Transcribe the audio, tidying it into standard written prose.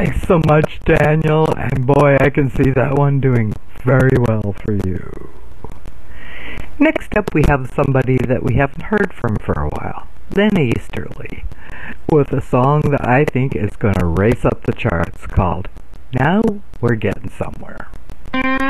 Thanks so much, Daniel, and boy, I can see that one doing very well for you. Next up, we have somebody that we haven't heard from for a while, Lynn Easterly, with a song that I think is going to race up the charts called Now We're Getting Somewhere.